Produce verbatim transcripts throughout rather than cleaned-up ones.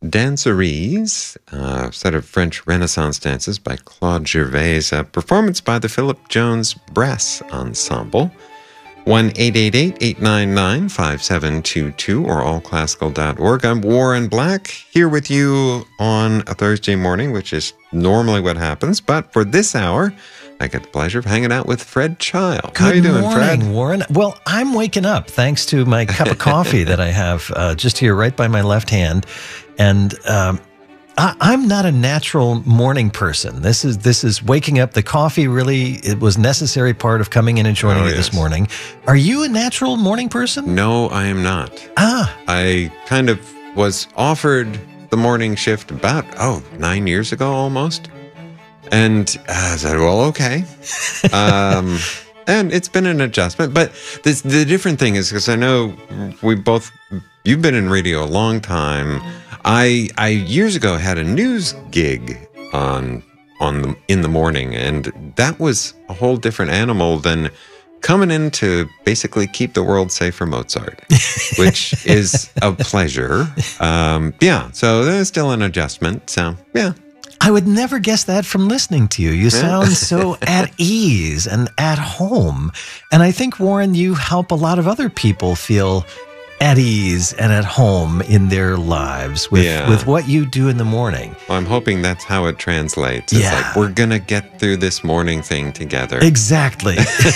Danseries, uh, a set of French Renaissance dances by Claude Gervais, a performance by the Philip Jones Brass Ensemble. one eight eight eight, eight nine nine, five seven two two or all classical dot org. I'm Warren Black, here with you on a Thursday morning, which is normally what happens, but for this hour, I get the pleasure of hanging out with Fred Child. Good How are you doing, morning, Fred? Warren. Well, I'm waking up thanks to my cup of coffee that I have uh, just here right by my left hand. And um, I, I'm not a natural morning person. This is this is waking up. The coffee really, it was a necessary part of coming in and joining Oh, you yes. this morning. Are you a natural morning person? No, I am not. Ah, I kind of was offered the morning shift about, oh, nine years ago almost. And I said, well, okay. Um, and it's been an adjustment. But this, the different thing is, because I know we both, you've been in radio a long time. I, I years ago had a news gig on, on the, in the morning, and that was a whole different animal than coming in to basically keep the world safe for Mozart, which is a pleasure. Um, yeah, so there's still an adjustment. So, yeah. I would never guess that from listening to you. You sound so at ease and at home. And I think, Warren, you help a lot of other people feel at ease and at home in their lives with, Yeah. with what you do in the morning. Well, I'm hoping that's how it translates. It's Yeah. like, we're going to get through this morning thing together. Exactly.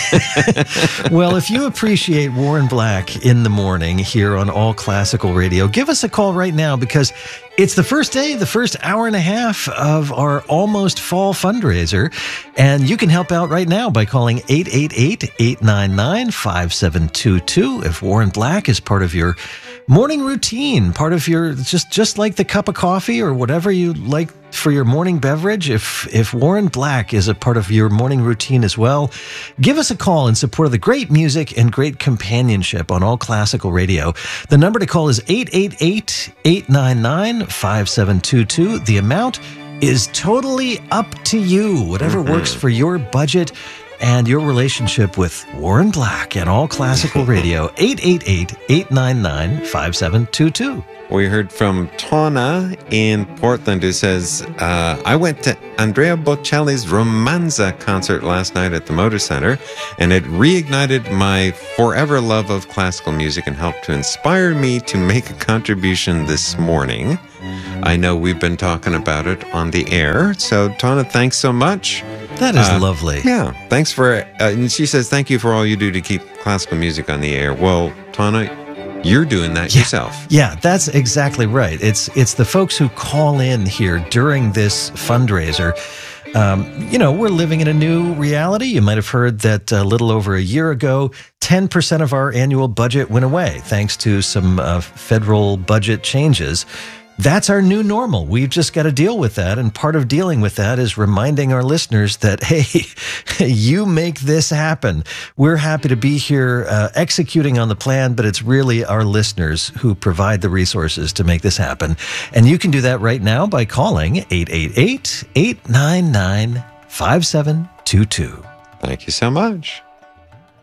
Well, if you appreciate Warren Black in the morning here on All Classical Radio, give us a call right now, because it's the first day, the first hour and a half of our almost fall fundraiser. And you can help out right now by calling eight eight eight, eight nine nine, five seven two two. If Warren Black is part of your morning routine, part of your, just, just like the cup of coffee or whatever you like for your morning beverage, if, if Warren Black is a part of your morning routine as well, give us a call in support of the great music and great companionship on All Classical Radio. The number to call is eight eight eight, eight nine nine, five seven two two. The amount is totally up to you, whatever Mm-hmm. works for your budget and your relationship with Warren Black and All Classical Radio. eight eight eight, eight nine nine, five seven two two. We heard from Tona in Portland, who says, uh, I went to Andrea Bocelli's Romanza concert last night at the Motor Center, and it reignited my forever love of classical music and helped to inspire me to make a contribution this morning. I know we've been talking about it on the air, so Tona, thanks so much. That is Uh, lovely. Yeah, thanks for, uh, and she says, thank you for all you do to keep classical music on the air. Well, Tona, you're doing that Yeah. yourself. Yeah, that's exactly right. It's it's the folks who call in here during this fundraiser. Um, you know, we're living in a new reality. You might have heard that a little over a year ago, ten percent of our annual budget went away thanks to some uh, federal budget changes. That's our new normal. We've just got to deal with that. And part of dealing with that is reminding our listeners that, hey, you make this happen. We're happy to be here uh, executing on the plan, but it's really our listeners who provide the resources to make this happen. And you can do that right now by calling eight eight eight, eight nine nine, five seven two two. Thank you so much.